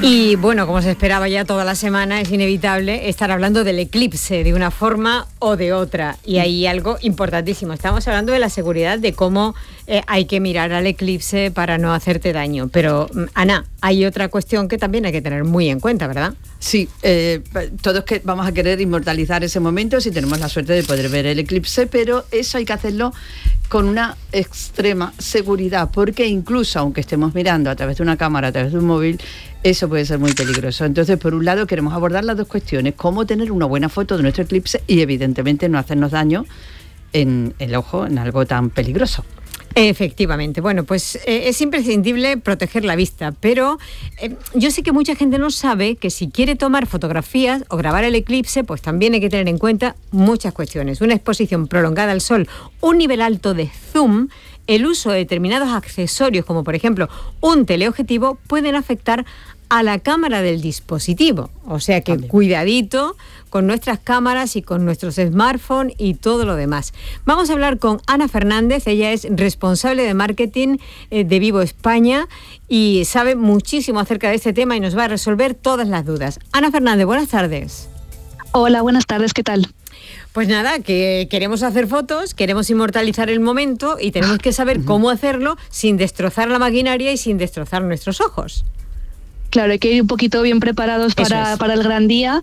Y bueno, como se esperaba ya toda la semana, es inevitable estar hablando del eclipse de una forma o de otra. Y hay algo importantísimo. Estamos hablando de la seguridad, de cómo hay que mirar al eclipse para no hacerte daño. Pero, Ana, hay otra cuestión que también hay que tener muy en cuenta, ¿verdad? Sí, todos que vamos a querer inmortalizar ese momento si tenemos la suerte de poder ver el eclipse, pero eso hay que hacerlo con una extrema seguridad, porque incluso aunque estemos mirando a través de una cámara, a través de un móvil, eso puede ser muy peligroso. Entonces, por un lado, queremos abordar las dos cuestiones: cómo tener una buena foto de nuestro eclipse y, evidentemente, no hacernos daño en el ojo, en algo tan peligroso. Efectivamente. Bueno, pues es imprescindible proteger la vista, pero yo sé que mucha gente no sabe que si quiere tomar fotografías o grabar el eclipse, pues también hay que tener en cuenta muchas cuestiones. Una exposición prolongada al sol, un nivel alto de zoom, el uso de determinados accesorios, como por ejemplo un teleobjetivo, pueden afectar a la cámara del dispositivo. O sea que cuidadito con nuestras cámaras y con nuestros smartphones y todo lo demás. Vamos a hablar con Ana Fernández. Ella es responsable de marketing de Vivo España y sabe muchísimo acerca de este tema y nos va a resolver todas las dudas. Ana Fernández, buenas tardes. Hola, buenas tardes, ¿qué tal? Pues nada, que queremos hacer fotos, queremos inmortalizar el momento y tenemos que saber cómo hacerlo sin destrozar la maquinaria y sin destrozar nuestros ojos. Claro, hay que ir un poquito bien preparados para el gran día.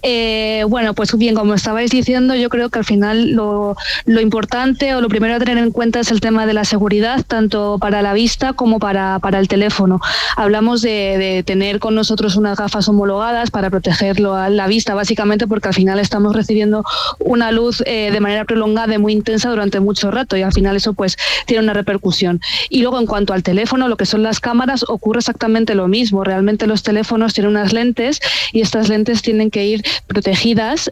Bueno, pues bien, como estabais diciendo, yo creo que al final lo importante o lo primero a tener en cuenta es el tema de la seguridad, tanto para la vista como para el teléfono. Hablamos de tener con nosotros unas gafas homologadas para protegerlo a la vista, básicamente porque al final estamos recibiendo una luz de manera prolongada y muy intensa durante mucho rato, y al final eso pues tiene una repercusión. Y luego, en cuanto al teléfono, lo que son las cámaras, ocurre exactamente lo mismo. Realmente los teléfonos tienen unas lentes y estas lentes tienen que ir protegidas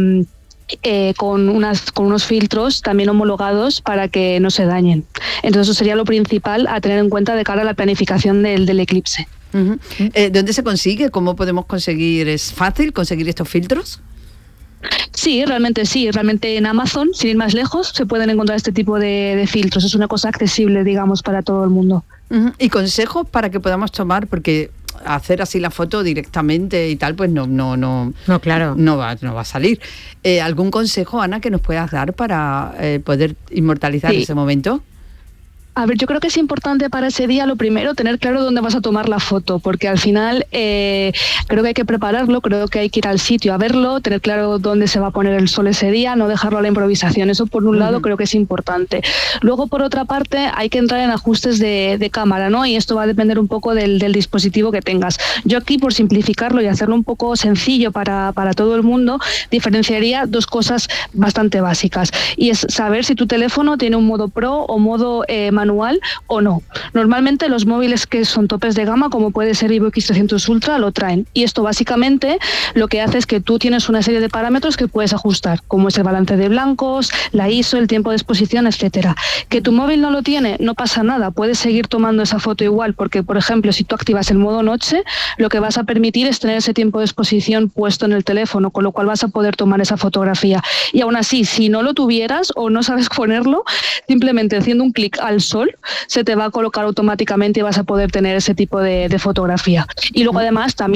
con unos filtros también homologados para que no se dañen. Entonces eso sería lo principal a tener en cuenta de cara a la planificación del eclipse. Uh-huh. ¿Dónde se consigue? ¿Cómo podemos conseguir? ¿Es fácil conseguir estos filtros? Sí, realmente en Amazon, sin ir más lejos, se pueden encontrar este tipo de filtros. Es una cosa accesible, digamos, para todo el mundo. Uh-huh. ¿Y consejos para que podamos tomar? Porque hacer así la foto directamente y tal, pues no, claro, no va a salir. ¿Algún consejo, Ana, que nos puedas dar para poder inmortalizar ese momento? A ver, yo creo que es importante para ese día, lo primero, tener claro dónde vas a tomar la foto, porque al final creo que hay que prepararlo, creo que hay que ir al sitio a verlo, tener claro dónde se va a poner el sol ese día, no dejarlo a la improvisación. Eso por un lado creo que es importante. Luego, por otra parte, hay que entrar en ajustes de cámara, ¿no? Y esto va a depender un poco del dispositivo que tengas. Yo aquí, por simplificarlo y hacerlo un poco sencillo para todo el mundo, diferenciaría dos cosas bastante básicas, y es saber si tu teléfono tiene un modo Pro o modo manual o no. Normalmente los móviles que son topes de gama, como puede ser Vivo X300 Ultra, lo traen, y esto básicamente lo que hace es que tú tienes una serie de parámetros que puedes ajustar, como es el balance de blancos, la ISO, el tiempo de exposición, etcétera. Que tu móvil no lo tiene, no pasa nada, puedes seguir tomando esa foto igual, porque por ejemplo, si tú activas el modo noche, lo que vas a permitir es tener ese tiempo de exposición puesto en el teléfono, con lo cual vas a poder tomar esa fotografía. Y aún así, si no lo tuvieras o no sabes ponerlo, simplemente haciendo un clic al sol se te va a colocar automáticamente y vas a poder tener ese tipo de fotografía. Y luego además también